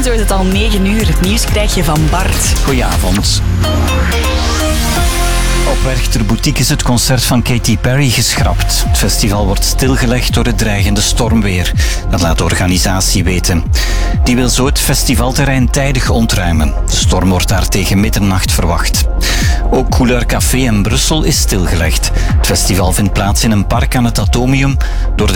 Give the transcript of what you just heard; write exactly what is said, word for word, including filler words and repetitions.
zo is het al negen uur. Het nieuws krijg je van Bart. Goedenavond. Op Werchter Boutique is het concert van Katy Perry geschrapt. Het festival wordt stilgelegd door het dreigende stormweer. Dat laat de organisatie weten. Die wil zo het festivalterrein tijdig ontruimen. De storm wordt daar tegen middernacht verwacht. Ook Couleur Café in Brussel is stilgelegd. Het festival vindt plaats in een park aan het Atomium. Door de